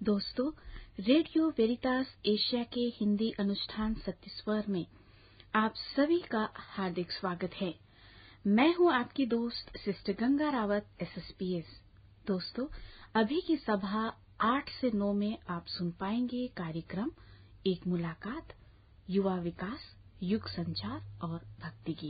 दोस्तों, radio Veritas Asia के हिंदी अनुष्ठान सत्य स्वर में आप सभी का हार्दिक स्वागत है। मैं हूं आपकी दोस्त सिस्टर गंगा रावत SSPS। दोस्तों, अभी की सभा 8 से 9 में आप सुन पाएंगे कार्यक्रम एक मुलाकात, युवा विकास, युग संचार और भक्ति गीत।